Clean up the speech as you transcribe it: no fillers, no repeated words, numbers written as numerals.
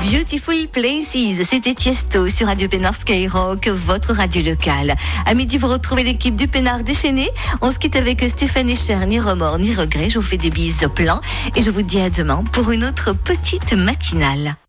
Beautiful Places, c'était Tiesto sur Radio Pénard Skyrock, votre radio locale. À midi, vous retrouvez l'équipe du Pénard déchaîné. On se quitte avec Stéphane Echer, ni remords, ni regrets. Je vous fais des bises pleins et je vous dis à demain pour une autre petite matinale.